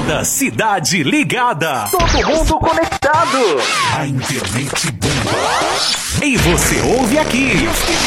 Toda cidade ligada. Todo mundo conectado. A internet bomba. E você ouve aqui.